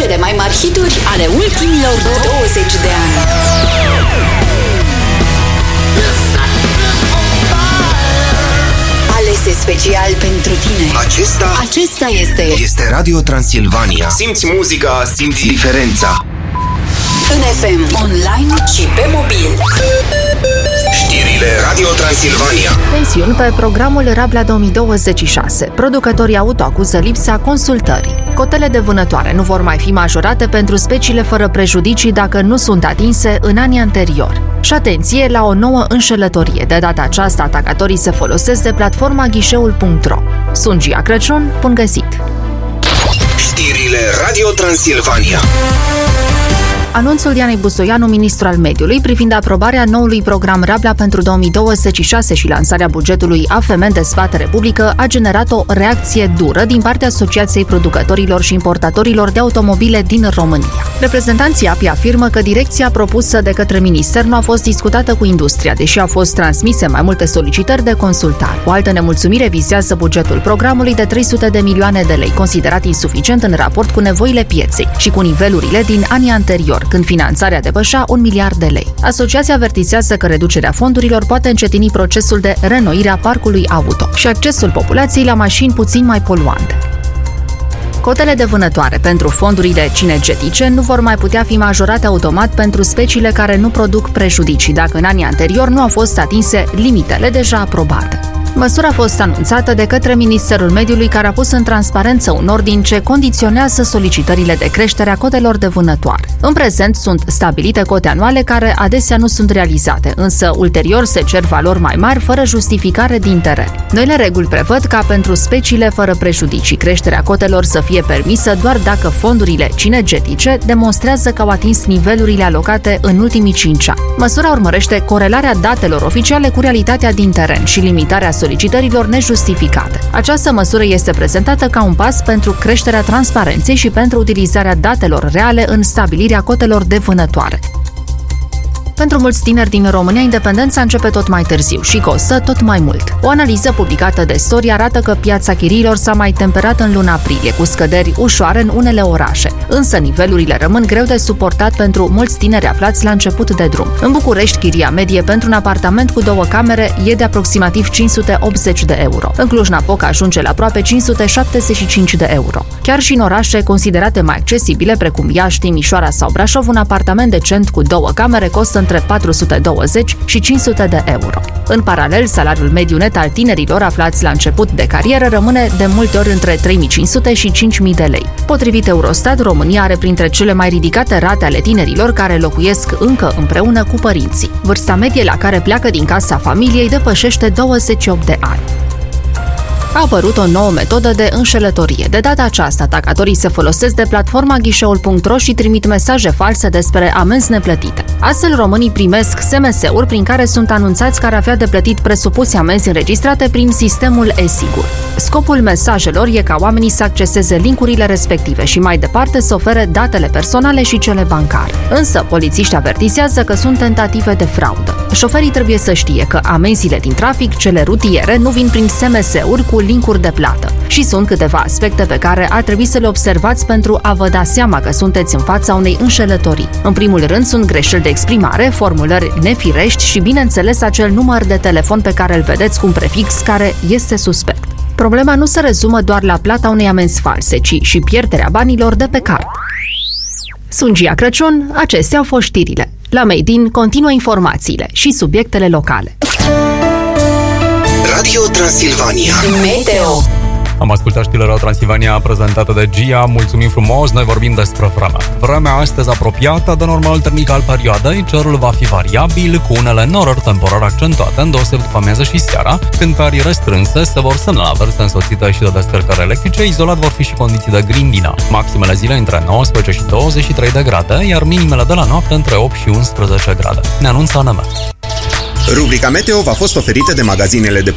cele mai mari hituri ale ultimilor 20 de ani. Alese special pentru tine. Acesta este Radio Transilvania. Simți muzica, simți diferența. în FM, online și pe mobil. Știrile Radio Transilvania. Tensiuni pe programul Rabla 2026. Producătorii auto acuză lipsa consultării. Cotele de vânătoare nu vor mai fi majorate pentru speciile fără prejudicii dacă nu sunt atinse în anii anteriori. Și atenție la o nouă înșelătorie. De data aceasta, atacatorii se folosesc de platforma ghișeul.ro. Sunt Gia Crăciun, bun găsit! Știrile Radio Transilvania. Anunțul Dianei Busoianu, ministru al mediului, privind aprobarea noului program Rabla pentru 2026 și lansarea bugetului AFM în dezbatere publică a generat o reacție dură din partea Asociației Producătorilor și Importatorilor de Automobile din România. Reprezentanții API afirmă că direcția propusă de către minister nu a fost discutată cu industria, deși au fost transmise mai multe solicitări de consultare. O altă nemulțumire vizează bugetul programului de 300 de milioane de lei, considerat insuficient în raport cu nevoile pieței și cu nivelurile din anii anteriori, când finanțarea depășea 1 miliard de lei. Asociația avertizează că reducerea fondurilor poate încetini procesul de reînnoire a parcului auto și accesul populației la mașini puțin mai poluante. Cotele de vânătoare pentru fondurile cinegetice nu vor mai putea fi majorate automat pentru speciile care nu produc prejudicii, dacă în anii anteriori nu au fost atinse limitele deja aprobate. Măsura a fost anunțată de către Ministerul Mediului, care a pus în transparență un ordin ce condiționează solicitările de creștere a cotelor de vânătoare. În prezent sunt stabilite cote anuale care adesea nu sunt realizate, însă ulterior se cer valori mai mari fără justificare din teren. Noile reguli prevăd ca pentru speciile fără prejudicii creșterea cotelor să fie permisă doar dacă fondurile cinegetice demonstrează că au atins nivelurile alocate în ultimii 5 ani. Măsura urmărește corelarea datelor oficiale cu realitatea din teren și limitarea solicitărilor nejustificate. Această măsură este prezentată ca un pas pentru creșterea transparenței și pentru utilizarea datelor reale în stabilirea cotelor de vânătoare. Pentru mulți tineri din România, independența începe tot mai târziu și costă tot mai mult. O analiză publicată de Story arată că piața chiriilor s-a mai temperat în luna aprilie, cu scăderi ușoare în unele orașe. Însă nivelurile rămân greu de suportat pentru mulți tineri aflați la început de drum. În București, chiria medie pentru un apartament cu 2 camere e de aproximativ 580 de euro. În Cluj-Napoca ajunge la aproape 575 de euro. Chiar și în orașe considerate mai accesibile, precum Iași, Timișoara sau Brașov, un apartament decent cu 2 camere costă între 420 și 500 de euro. În paralel, salariul mediu net al tinerilor aflați la început de carieră rămâne de multe ori între 3.500 și 5.000 de lei. Potrivit Eurostat, România are printre cele mai ridicate rate ale tinerilor care locuiesc încă împreună cu părinții. Vârsta medie la care pleacă din casa familiei depășește 28 de ani. A apărut o nouă metodă de înșelătorie. De data aceasta, atacatorii se folosesc de platforma ghișeul.ro și trimit mesaje false despre amenzi neplătite. Astfel, românii primesc SMS-uri prin care sunt anunțați că ar avea de plătit presupuse amenzi înregistrate prin sistemul e-Sigur. Scopul mesajelor e ca oamenii să acceseze linkurile respective și mai departe să ofere datele personale și cele bancare. Însă, polițiștii avertizează că sunt tentative de fraudă. Șoferii trebuie să știe că amenziile din trafic, cele rutiere, nu vin prin SMS-uri cu linkuri de plată. Și sunt câteva aspecte pe care ar trebui să le observați pentru a vă da seama că sunteți în fața unei înșelătorii. În primul rând sunt greșeli de exprimare, formulări nefirești și, bineînțeles, acel număr de telefon pe care îl vedeți cu un prefix care este suspect. Problema nu se rezumă doar la plata unei amenzi false, ci și pierderea banilor de pe card. Sunt Gia Crăciun, acestea au fost știrile. La Made in continuă informațiile și subiectele locale. Radio Transilvania. Meteo. Am ascultat știrile Radio Transilvania prezentată de Gia. Mulțumim frumos, noi vorbim despre vreme. Vremea astăzi apropiată de normalul termic al perioadei, cerul va fi variabil, cu unele norări temporare accentuate, îndeosebi după amiază și seara, când pe arii restrânse se vor semna averse însoțite și de descărcări electrice, izolat vor fi și condiții de grindină. Maximele zile între 19 și 23 de grade, iar minimele de la noapte între 8 și 11 grade. Ne anunță ANM. Rubrica Meteo v-a fost oferită de magazinele de